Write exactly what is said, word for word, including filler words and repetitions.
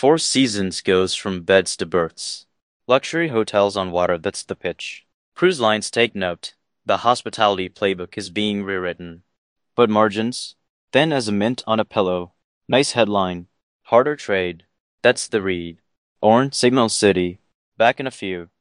Four Seasons goes from beds to berths. Luxury hotels on water, that's the pitch. Cruise lines take note. The hospitality playbook is being rewritten. But margins? Thin as a mint on a pillow. Nice headline. Harder trade. That's the read. Orn, Signal City. Back in a few.